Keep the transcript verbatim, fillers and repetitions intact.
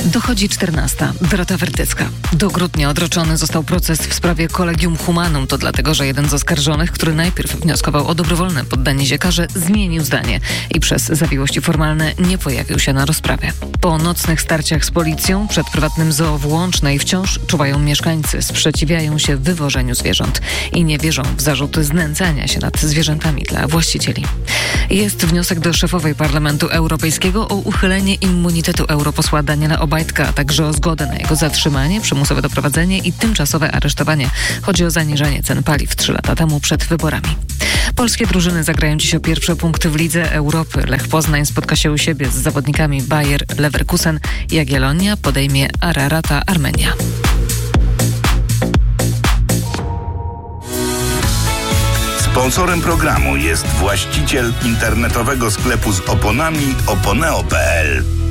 Dochodzi czternasta. Dorota Wertycka. Do grudnia odroczony został proces w sprawie Collegium Humanum. To dlatego, że jeden z oskarżonych, który najpierw wnioskował o dobrowolne poddanie się karze, zmienił zdanie i przez zawiłości formalne nie pojawił się na rozprawie. Po nocnych starciach z policją przed prywatnym zoo w Łącznej wciąż czuwają mieszkańcy. Sprzeciwiają się wywożeniu zwierząt i nie wierzą w zarzuty znęcania się nad zwierzętami dla właścicieli. Jest wniosek do szefowej Parlamentu Europejskiego o uchylenie immunitetu europosła Daniela Obajtka, a także o zgodę na jego zatrzymanie, przymusowe doprowadzenie i tymczasowe aresztowanie. Chodzi o zaniżenie cen paliw trzy lata temu przed wyborami. Polskie drużyny zagrają dziś o pierwsze punkty w Lidze Europy. Lech Poznań spotka się u siebie z zawodnikami Bayer Leverkusen. Jagiellonia podejmie Ararata Armenia. Sponsorem programu jest właściciel internetowego sklepu z oponami oponeo kropka pe el.